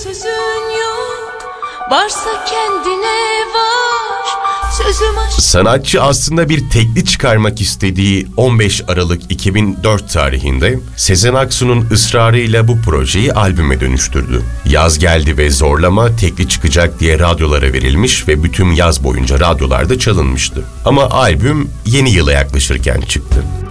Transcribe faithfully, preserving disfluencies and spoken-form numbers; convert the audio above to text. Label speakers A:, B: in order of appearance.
A: Sözün yok, varsa kendine var. Sözüm aşk.
B: Sanatçı aslında bir tekli çıkarmak istediği on beş Aralık iki bin dört tarihinde Sezen Aksu'nun ısrarıyla bu projeyi albüme dönüştürdü. Yaz geldi ve Zorlama tekli çıkacak diye radyolara verilmiş ve bütün yaz boyunca radyolarda çalınmıştı. Ama albüm yeni yıla yaklaşırken çıktı.